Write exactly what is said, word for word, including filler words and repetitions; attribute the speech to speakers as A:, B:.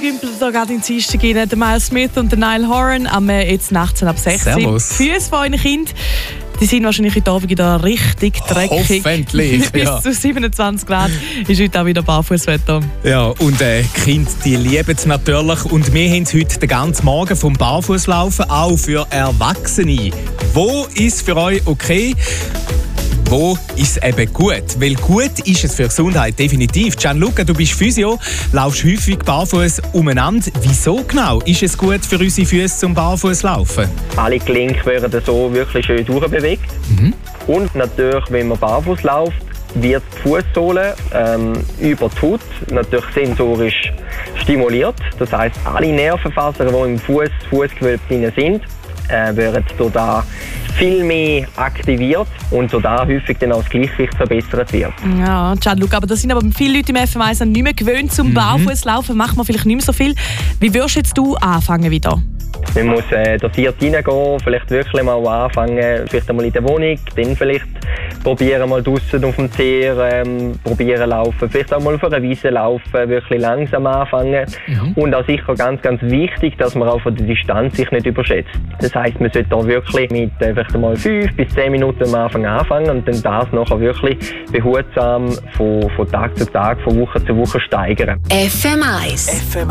A: dümpeln da gerade in die Dienstag rein. Der Miles Smith und der Niall Horan am äh, jetzt nachts ab sechzehn.
B: Servus.
A: Füße von euren Kindern, die sind wahrscheinlich heute Abend wieder richtig dreckig.
B: Hoffentlich,
A: Bis
B: ja.
A: zu siebenundzwanzig Grad ist heute auch wieder Barfußwetter.
B: Ja, und äh, die Kinder, die lieben es natürlich. Und wir haben es heute den ganzen Morgen vom Barfußlaufen, auch für Erwachsene. Wo ist für euch okay? Wo ist es eben gut? Weil gut ist es für die Gesundheit definitiv. Gianluca, du bist Physio, laufst häufig barfuß umeinander. Wieso genau ist es gut für unsere Füße zum Barfußlaufen?
C: Alle Gelenke werden so wirklich schön durchbewegt.
B: Mhm.
C: Und natürlich, wenn man barfuß läuft, wird die Fußsohle ähm, über die Haut natürlich sensorisch stimuliert. Das heisst, alle Nervenfasern, die im Fuß, Fußgewölbe drin sind, äh, werden durch da viel mehr aktiviert und so da häufig dann auch das Gleichgewicht verbessert wird.
A: Ja, Gianluca, aber das sind aber viele Leute im F M eins nicht mehr gewöhnt zum mhm. Barfußlaufen. Macht man vielleicht nicht mehr so viel. Wie würdest jetzt du anfangen wieder?
C: Man muss äh, dosiert reingehen, vielleicht wirklich mal anfangen, vielleicht einmal in der Wohnung, dann vielleicht probieren mal draussen auf dem Teer, ähm, probieren laufen, vielleicht auch mal auf einer Wiese laufen, wirklich langsam anfangen. Mhm. Und auch sicher ganz, ganz wichtig, dass man auch von der Distanz sich nicht überschätzt. Das heisst, man sollte auch wirklich mit äh, vielleicht einmal fünf bis zehn Minuten am Anfang anfangen und dann das nachher wirklich behutsam von, von Tag zu Tag, von Woche zu Woche steigern.
D: F M eins.